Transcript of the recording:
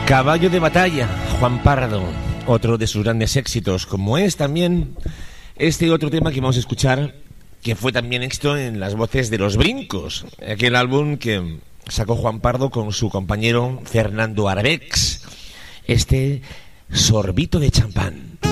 Caballo de batalla, Juan Pardo, otro de sus grandes éxitos, como es también este otro tema que vamos a escuchar, que fue también éxito en las voces de Los Brincos, aquel álbum que sacó Juan Pardo con su compañero Fernando Arbex, este Sorbito de champán.